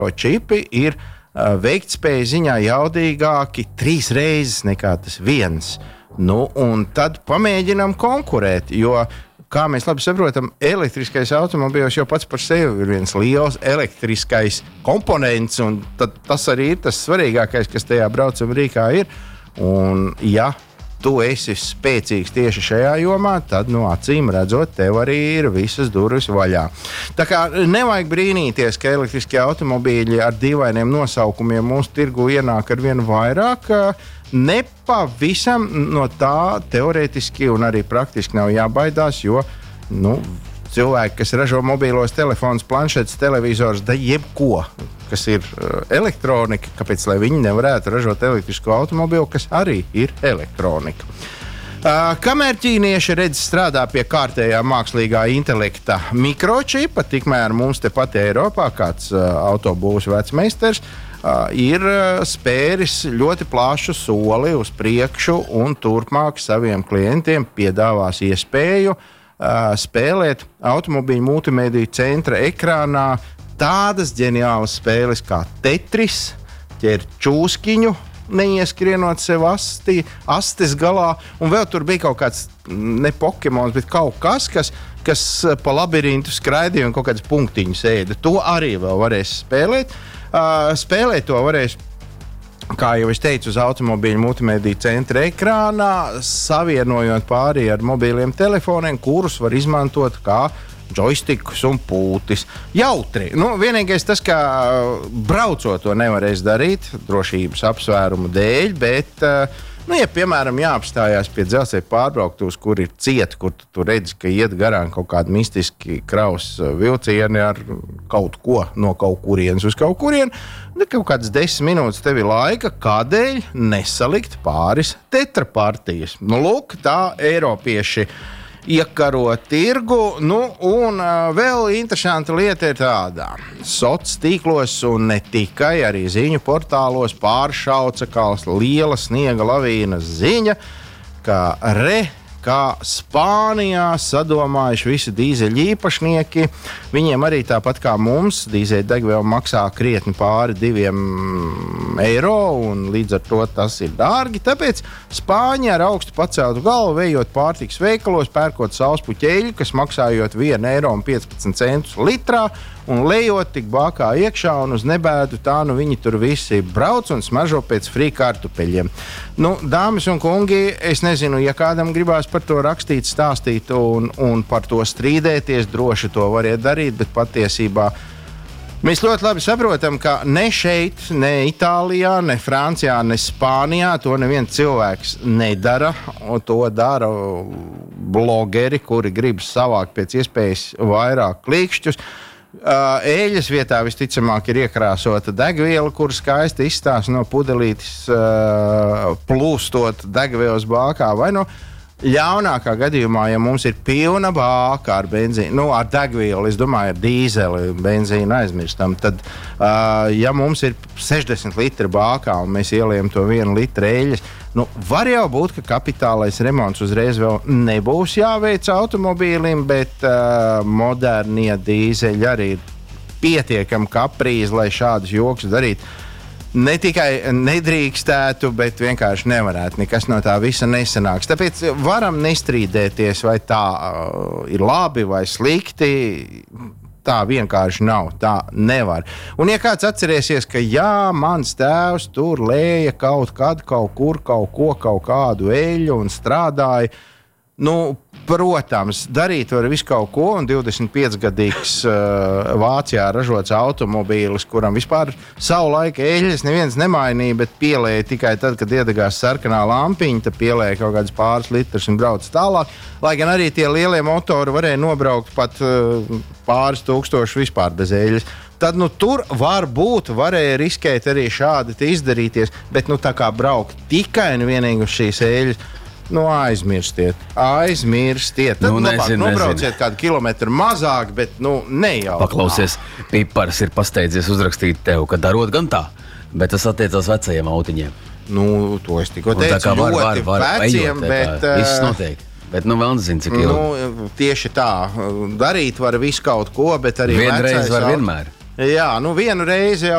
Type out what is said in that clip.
čipi ir veiktspēja ziņā jaudīgāki 3 reizes nekā tas viens. Nu, un tad pamēģinām konkurēt, jo, kā mēs labi saprotam, elektriskais automobīls jau pats par sevi ir viens liels elektriskais komponents, un tad tas arī ir tas svarīgākais, kas tajā braucam rīkā ir. Un, ja tu esi spēcīgs tieši šajā jomā, tad, acīm redzot, tev arī ir visas durvis vaļā. Tā kā nevajag brīnīties, ka elektriskie automobīļi ar dīvainiem nosaukumiem mūsu tirgu ienāk ar vien vairāk. Nepavisam no tā teorētiski un arī praktiski nav jābaidās, jo cilvēki, kas ražo mobīlos telefonus, planšetes, televizors, da jebko, kas ir elektronika, kāpēc lai viņi nevarētu ražot elektrisko automobīlu, kas arī ir elektronika. Kamēr ķīnieši redz strādā pie kārtējā mākslīgā intelekta mikročipa, tikmēr mums tepat Eiropā kāds autobūvas vecmeistars ir spēris ļoti plašu soli uz priekšu un turpmāk saviem klientiem piedāvās iespēju spēlēt automobīļu multimediju centra ekrānā tādas ģeniālas spēles kā Tetris, ķer čūskiņu, neieskrienot sev astes galā, un vēl tur bija kaut kāds, ne Pokemons, bet kaut kas, kas pa labirintu skraidīja un kaut kādas punktiņas ēda. To arī vēl varēs spēlēt. Spēlēt to varēs, kā jau es teicu, uz automobīļu multimediju centra ekrānā, savienojot pārī ar mobīliem telefoniem, kurus var izmantot kā džojstikus un pūtis. Jautri. Vienīgais tas, ka braucot to nevarēs darīt drošības apsvērumu dēļ, bet, ja, piemēram, jāapstājās pie dzelzceļa pārbrauktuvas, kur ir cieti, kur tu redzi, ka iet garām kaut kādi mistiski kraus vilcieni ar kaut ko no kaut kurienes uz kaut kurienu, kaut kādas 10 minūtes tev ir laika, kādēļ nesalikt pāris tetrapartijas. Lūk, tā Eiropieši iekaro tirgu, un vēl interesanta lieta ir tāda. Soc tīklos un ne tikai, arī ziņu portālos pāršauca kā liela sniega lavīnas ziņa, kā Spānijā sadomājuši visi dīzeļu īpašnieki. Viņiem arī tāpat kā mums dīzeļu degviela maksā krietni pāri 2 eiro, un līdz ar to tas ir dārgi. Tāpēc Spāņi ar augstu paceltu galvu ejot pārtikas veikalos, pērkot sauspuķeļu, kas maksājot 1,15 eiro litrā, un lejot tik bākā iekšā un uz nebēdu, tā viņi tur visi brauc un smaržo pēc frī kartupeļiem. Dāmas un kungi, es nezinu, ja kādam gribās par to rakstīt, stāstīt un par to strīdēties, droši to variet darīt, bet patiesībā mēs ļoti labi saprotam, ka ne šeit, ne Itālijā, ne Francijā, ne Spānijā to neviens cilvēks nedara, un to dara blogeri, kuri grib savākt pēc iespējas vairāk klikšķus. Ēļas vietā visticamāk ir iekrāsota degviela, kur skaisti izstāsta no pudelītes plūstot degvielas bākā, vai ļaunākā gadījumā, ja mums ir pilna bāka ar benzīnu, ar degvielu, es domāju, ar dīzeli, benzīnu aizmirstam, tad, ja mums ir 60 litri bākā un mēs ieliejam to 1 litru eļļas, var jau būt, ka kapitālais remonts uzreiz vēl nebūs jāveic automobīlim, bet modernie dīzeļi arī ir pietiekami kaprīzi, lai šādus joks darītu. Ne tikai nedrīkstētu, bet vienkārši nevarētu. Nekas no tā visa nesanāks. Tāpēc varam nestrīdēties, vai tā ir labi vai slikti. Tā vienkārši nav. Tā nevar. Un ja kāds atcerēsies, ka mans tēvs tur lēja kaut kad, kaut kur, kaut kādu eļļu un strādāja, protams, darīt var visu kaut ko, un 25-gadīgs Vācijā ražots automobīlis, kuram vispār savu laiku eļļas neviens nemainīja, bet pielēja tikai tad, kad iedegās sarkanā lampiņa, tad pielēja kaut kādas pāris litrus un brauc tālāk, lai gan arī tie lielie motori varēja nobraukt pat pāris tūkstoši vispār bez eļļas. Tad tur varēja riskēt arī šādi izdarīties, bet tā kā braukt tikai un vienīgi uz šīs eļļas, aizmirstiet. Tad nobrauciet kādu kilometru mazāk, bet ne jau. Paklausies, Pipars ir pasteidzies uzrakstīt tev, ka darot gan tā, bet tas attiecās vecajiem autiņiem. To es tikko teicu, ļoti veciem, bet viss notiek. Bet vēl nezinu, cik ilgi. Tieši tā. Darīt var visu kaut ko, bet arī vienreiz var vienmēr. Jā, nu vienu reizi jau